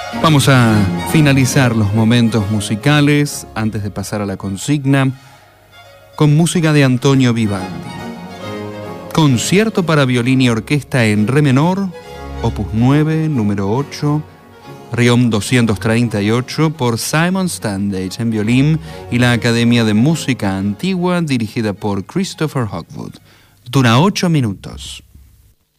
Vamos a finalizar los momentos musicales antes de pasar a la consigna con música de Antonio Vivaldi. Concierto para violín y orquesta en re menor, opus 9, número 8, Riom 238 por Simon Standage en violín y la Academia de Música Antigua dirigida por Christopher Hogwood. Dura 8 minutos.